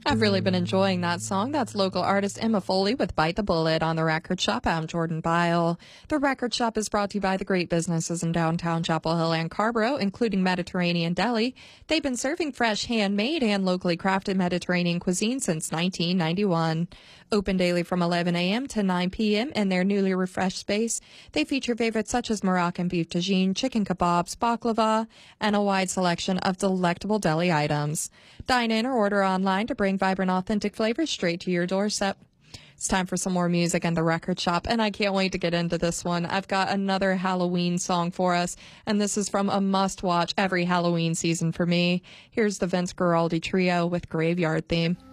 I've really been enjoying that song. That's local artist Emma Foley with Bite the Bullet on The Record Shop. I'm Jordan Byle. The Record Shop is brought to you by the great businesses in downtown Chapel Hill and Carborough, including Mediterranean Deli. They've been serving fresh, handmade, and locally crafted Mediterranean cuisine since 1991. Open daily from 11 a.m. to 9 p.m. in their newly refreshed space. They feature favorites such as Moroccan beef tagine, chicken kebabs, baklava, and a wide selection of delectable deli items. Dine in or order online to bring vibrant, authentic flavors straight to your doorstep. It's time for some more music in the Record Shop, and I can't wait to get into this one. I've got another Halloween song for us, and this is from a must-watch every Halloween season for me. Here's the Vince Guaraldi Trio with Graveyard Theme.